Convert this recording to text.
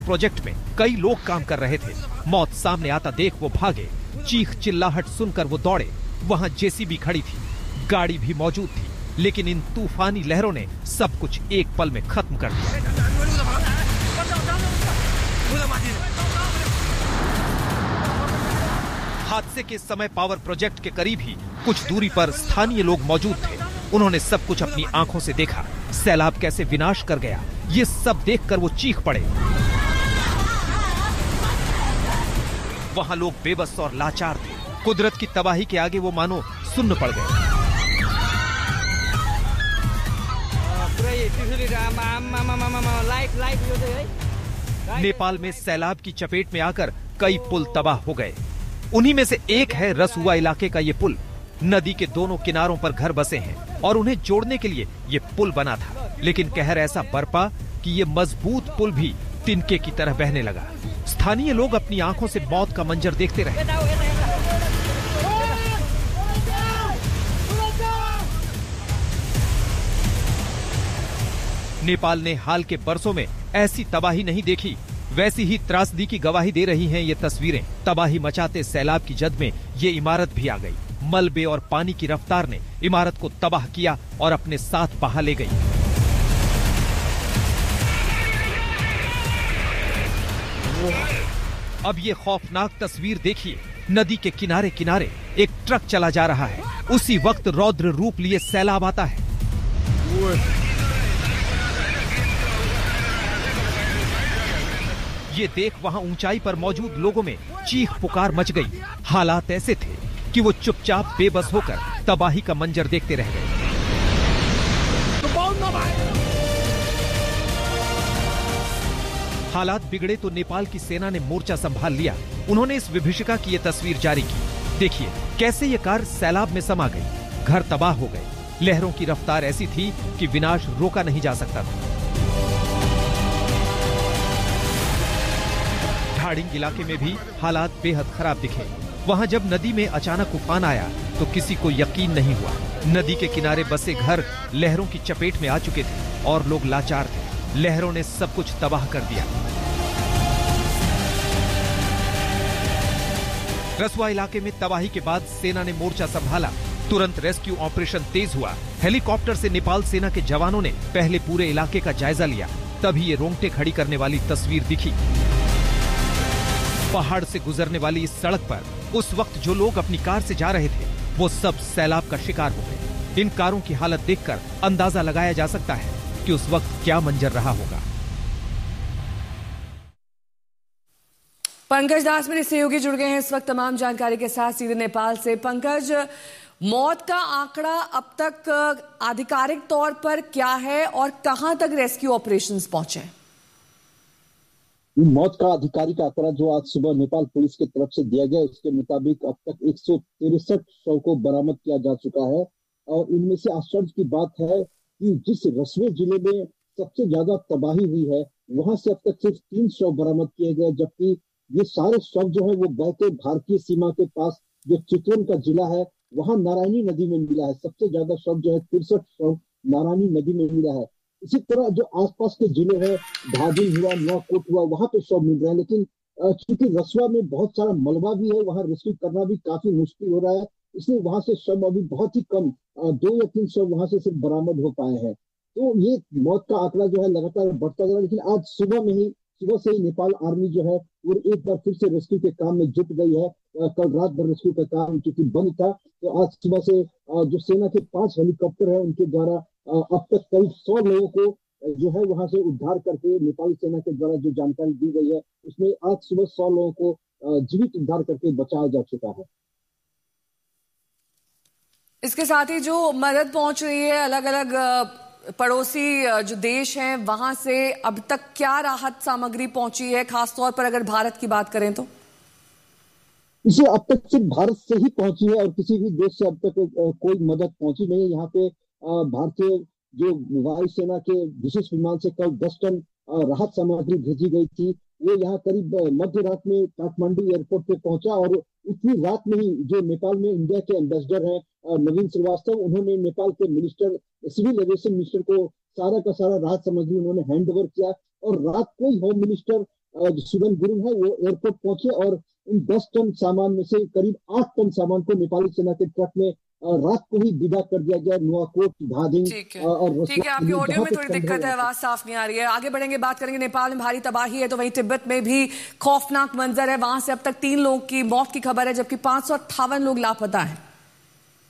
Project में कई लोग काम कर रहे थे। मौत सामने आता देख वो भागे। चीख चिल्लाहट सुनकर वो दौड़े। वहाँ जेसीबी खड़ी थी, गाड़ी भी मौजूद थी, लेकिन इन तूफानी लहरों ने सब कुछ एक पल में खत्म कर दिया। हादसे के समय पावर प्रोजेक्ट के करीब ही कुछ दूरी पर स्थानीय लोग मौजूद थे। उन्होंने सब कुछ अपनी आंखों से देखा। सैलाब कैसे विनाश कर गया, ये सब देखकर वो चीख पड़े। वहां लोग बेबस और लाचार थे। कुदरत की तबाही के आगे वो मानो सुन्न पड़ गए। नेपाल में सैलाब की चपेट में आकर कई पुल तबाह हो गए। उन्हीं में से एक है रसुआ इलाके का ये पुल। नदी के दोनों किनारों पर घर बसे हैं और उन्हें जोड़ने के लिए ये पुल बना था, लेकिन कहर ऐसा बरपा कि ये मजबूत पुल भी तिनके की तरह बहने लगा। स्थानीय लोग अपनी आंखों से मौत का मंजर देखते रहे। नेपाल ने हाल के बरसों में ऐसी तबाही नहीं देखी। वैसी ही त्रासदी की गवाही दे रही हैं ये तस्वीरें। तबाही मचाते सैलाब की जद में ये इमारत भी आ गई। मलबे और पानी की रफ्तार ने इमारत को तबाह किया और अपने साथ बहा ले गई। अब ये खौफनाक तस्वीर देखिए। नदी के किनारे किनारे एक ट्रक चला जा रहा है। उसी वक्त रौद्र रूप लिए सैलाब आता है। ये देख वहां ऊंचाई पर मौजूद लोगों में चीख पुकार मच गई। हालात ऐसे थे कि वो चुपचाप बेबस होकर तबाही का मंजर देखते रह गए। हालात बिगड़े तो नेपाल की सेना ने मोर्चा संभाल लिया। उन्होंने इस विभीषिका की ये तस्वीर जारी की। देखिए कैसे ये कार सैलाब में समा गई। घर तबाह हो गए। लहरों की रफ्तार ऐसी थी कि विनाश रोका नहीं जा सकता था। ढाडिंग इलाके में भी हालात बेहद खराब दिखे। वहां जब नदी में अचानक उफान आया तो किसी को यकीन नहीं हुआ। नदी के किनारे बसे घर लहरों की चपेट में आ चुके थे और लोग लाचार थे। लहरों ने सब कुछ तबाह कर दिया। रसुआ इलाके में तबाही के बाद सेना ने मोर्चा संभाला। तुरंत रेस्क्यू ऑपरेशन तेज हुआ। हेलीकॉप्टर से नेपाल सेना के जवानों ने पहले पूरे इलाके का जायजा लिया। तभी ये रोंगटे खड़ी करने वाली तस्वीर दिखी। पहाड़ से गुजरने वाली इस सड़क पर उस वक्त जो लोग अपनी कार से जा रहे थे वो सब सैलाब का शिकार हो गए। इन कारों की हालत देखकर अंदाजा लगाया जा सकता है कि उस वक्त क्या मंजर रहा होगा। पंकज दास मेरे सहयोगी जुड़ गए हैं इस वक्त तमाम जानकारी के साथ सीधे नेपाल से। पंकज, मौत का आंकड़ा अब तक आधिकारिक तौर पर क्या है और कहां तक रेस्क्यू ऑपरेशंस पहुंचे? मौत का आधिकारिक आंकड़ा जो आज सुबह नेपाल पुलिस की तरफ से दिया गया, उसके मुताबिक अब तक 163 शव को बरामद किया जा चुका है। और इनमें से आश्चर्य की बात है कि जिस रसुए जिले में सबसे ज्यादा तबाही हुई है वहां से अब तक सिर्फ 3 शव बरामद किए गए, जबकि ये सारे शव जो है वो गए के भारतीय सीमा के पास जो चितवन का जिला है वहां नारायणी नदी में मिला है। सबसे ज्यादा शव जो है 63 शव नारायणी नदी में मिला है। इसी तरह जो आसपास के जिले हैं, धादिंग हुआ, नौकोट हुआ, वहां पे शव मिल रहे हैं। लेकिन चूंकि रसुआ में बहुत सारा मलबा भी है, वहां रेस्क्यू करना भी काफी मुश्किल हो रहा है, इसलिए वहां से शव अभी बहुत ही कम 2 या 3 शव वहां से सिर्फ बरामद हो पाए हैं। तो ये मौत का आंकड़ा जो है लगातार बढ़ता जा रहा है। लेकिन आज सुबह से ही नेपाल आर्मी जो है वो एक बार फिर से रेस्क्यू के काम में जुट गई है। कल रात भर रेस्क्यू का काम चूंकि बंद था, तो आज सुबह से जो सेना के 5 हेलीकॉप्टर है उनके द्वारा अब तक करीब 100 लोगों को जो है वहां से उद्धार करके नेपाली सेना के द्वारा जो जानकारी दी गई है उसमें आज सुबह 100 लोगों को जीवित उद्धार करके बचाया जा चुका है। इसके साथ ही जो मदद पहुंच रही है अलग अलग पड़ोसी जो देश हैं वहां से अब तक क्या राहत सामग्री पहुंची है, खासतौर पर अगर भारत की बात करें तो? इसे अब तक सिर्फ भारत से ही पहुंची है और किसी भी देश से अब तक कोई मदद पहुंची नहीं है। यहाँ पे भारतीय जो वायुसेना के विशेष विमान से कल 10 टन राहत सामग्री भेजी गई थी। वो यहाँ करीब मध्य रात में काठमांडू एयरपोर्ट पे पहुंचा और उतनी रात में ही जो नेपाल में इंडिया के एम्बेसडर हैं नवीन श्रीवास्तव, उन्होंने नेपाल के मिनिस्टर, सिविल एविएशन मिनिस्टर को सारा का सारा राहत सामग्री उन्होंने हैंड ओवर किया। और रात को ही होम मिनिस्टर सुदन गुरुंग है वो एयरपोर्ट पहुंचे और इन 10 टन सामान में से करीब 8 टन सामान को नेपाली सेना के ट्रक में रात को ही विदा कर दिया गया नुआकोट, धादिङ और ठीक है, आपकी ऑडियो में थोड़ी दिक्कत है, आवाज साफ नहीं आ रही है। आगे बढ़ेंगे, बात करेंगे। नेपाल में भारी तबाही है तो वहीं तिब्बत में भी खौफनाक मंजर है। वहां से अब तक 3 लोगों की मौत की खबर है जबकि 558 लोग लापता हैं।